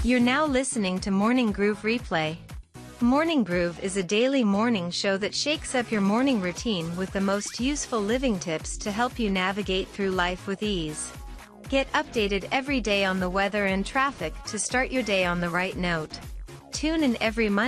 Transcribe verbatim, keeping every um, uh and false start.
You're now listening to Morning Groove Replay. Morning Groove is a daily morning show that shakes up your morning routine with the most useful living tips to help you navigate through life with ease. Get updated every day on the weather and traffic to start your day on the right note. Tune in every Monday